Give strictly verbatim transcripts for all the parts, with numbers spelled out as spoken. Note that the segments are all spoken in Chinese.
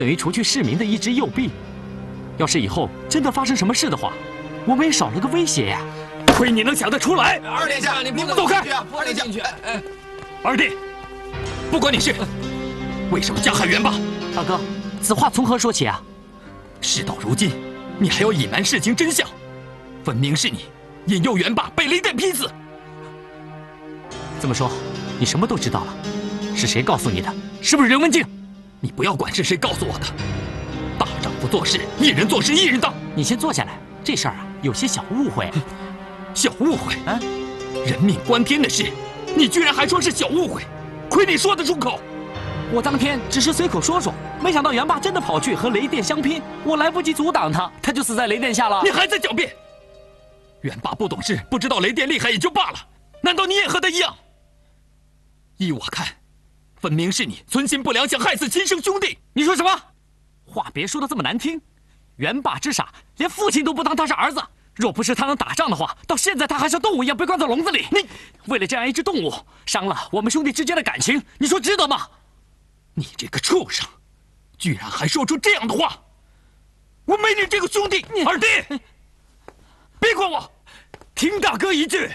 等于除去市民的一只右臂。要是以后真的发生什么事的话，我们也少了个威胁呀。亏你能想得出来！ 二殿下， 你不能走开！ 二殿下，进去。哎， 二弟，不管你是为什么加害袁霸，大哥，此话从何说起啊？事到如今，你还要隐瞒事情真相，分明是你引诱袁霸被雷电劈死。这么说，你什么都知道了？是谁告诉你的？是不是任文静？你不要管是谁告诉我的。大丈夫做事，一人做事一人当。你先坐下来，这事儿啊，有些小误会。小误会？啊，人命关天的事，你居然还说是小误会？亏你说得出口！我当天只是随口说说，没想到袁霸真的跑去和雷电相拼，我来不及阻挡他，他就死在雷电下了。你还在狡辩？袁霸不懂事，不知道雷电厉害也就罢了，难道你也和他一样？依我看，分明是你存心不良，想害死亲生兄弟。你说什么？话别说的这么难听。袁霸之傻，连父亲都不当他是儿子。若不是他能打仗的话，到现在他还像动物一样被关在笼子里。你为了这样一只动物，伤了我们兄弟之间的感情，你说值得吗？你这个畜生，居然还说出这样的话！我没你这个兄弟！二弟，别管我，听大哥一句。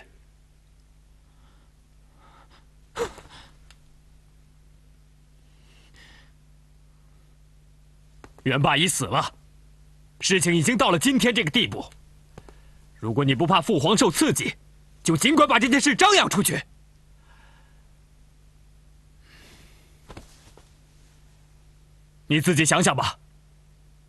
袁霸已死了，事情已经到了今天这个地步。如果你不怕父皇受刺激，就尽管把这件事张扬出去。你自己想想吧。